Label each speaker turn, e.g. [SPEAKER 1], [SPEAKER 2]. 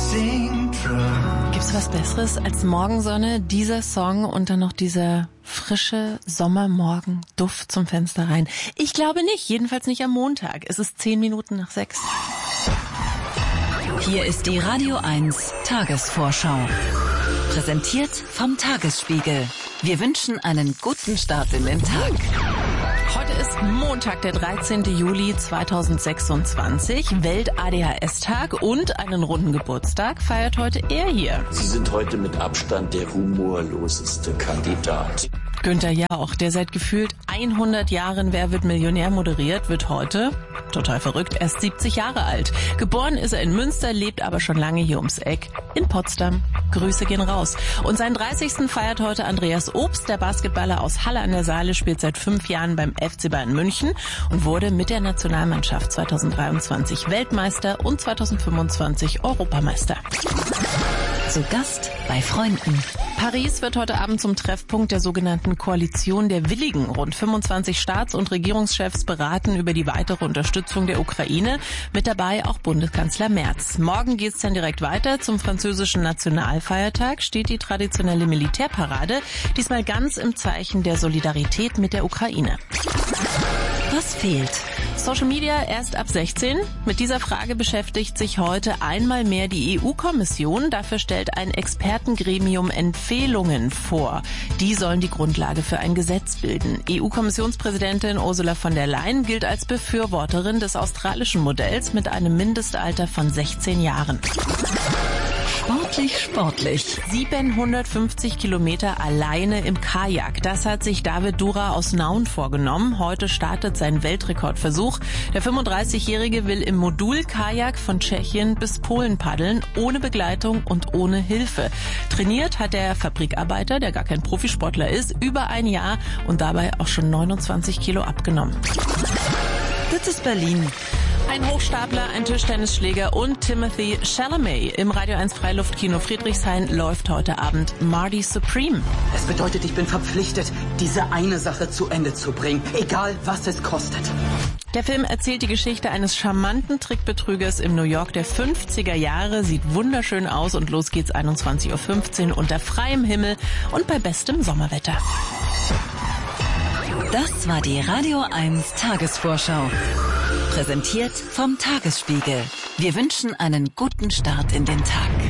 [SPEAKER 1] Gibt's was Besseres als Morgensonne, dieser Song und dann noch dieser frische Sommermorgen-Duft zum Fenster rein? Ich glaube nicht, jedenfalls nicht am Montag. Es ist 6:10.
[SPEAKER 2] Hier ist die Radio 1 Tagesvorschau. Präsentiert vom Tagesspiegel. Wir wünschen einen guten Start in den Tag.
[SPEAKER 1] Heute ist Montag, der 13. Juli 2026, Welt-ADHS-Tag und einen runden Geburtstag feiert heute er hier.
[SPEAKER 3] Sie sind heute mit Abstand der humorloseste Kandidat.
[SPEAKER 1] Günther Jauch, der seit gefühlt 100 Jahren Wer wird Millionär moderiert, wird heute, total verrückt, erst 70 Jahre alt. Geboren ist er in Münster, lebt aber schon lange hier ums Eck in Potsdam. Grüße gehen raus. Und seinen 30. feiert heute Andreas Obst, der Basketballer aus Halle an der Saale, spielt seit 5 Jahren beim FC Bayern München und wurde mit der Nationalmannschaft 2023 Weltmeister und 2025 Europameister.
[SPEAKER 2] Zu Gast bei Freunden.
[SPEAKER 1] Paris wird heute Abend zum Treffpunkt der sogenannten Koalition der Willigen. Rund 25 Staats- und Regierungschefs beraten über die weitere Unterstützung der Ukraine. Mit dabei auch Bundeskanzler Merz. Morgen geht's dann direkt weiter. Zum französischen Nationalfeiertag steht die traditionelle Militärparade. Diesmal ganz im Zeichen der Solidarität mit der Ukraine.
[SPEAKER 2] Was fehlt?
[SPEAKER 1] Social Media erst ab 16. Mit dieser Frage beschäftigt sich heute einmal mehr die EU-Kommission. Dafür stellt ein Expertengremium Empfehlungen vor. Die sollen die Grundlage für ein Gesetz bilden. EU-Kommissionspräsidentin Ursula von der Leyen gilt als Befürworterin des australischen Modells mit einem Mindestalter von 16 Jahren.
[SPEAKER 2] Sportlich.
[SPEAKER 1] 750 Kilometer alleine im Kajak. Das hat sich David Dura aus Nauen vorgenommen. Heute startet sein Weltrekordversuch. Der 35-Jährige will im Modul-Kajak von Tschechien bis Polen paddeln, ohne Begleitung und ohne Hilfe. Trainiert hat der Fabrikarbeiter, der gar kein Profisportler ist, über ein Jahr und dabei auch schon 29 Kilo abgenommen.
[SPEAKER 2] Das ist Berlin.
[SPEAKER 1] Ein Hochstapler, ein Tischtennisschläger und Timothy Chalamet. Im Radio 1 Freiluftkino Friedrichshain läuft heute Abend Marty Supreme.
[SPEAKER 4] Es bedeutet, ich bin verpflichtet, diese eine Sache zu Ende zu bringen, egal was es kostet.
[SPEAKER 1] Der Film erzählt die Geschichte eines charmanten Trickbetrügers im New York der 50er Jahre, sieht wunderschön aus und los geht's 21:15 Uhr unter freiem Himmel und bei bestem Sommerwetter.
[SPEAKER 2] Das war die Radio 1 Tagesvorschau. Präsentiert vom Tagesspiegel. Wir wünschen einen guten Start in den Tag.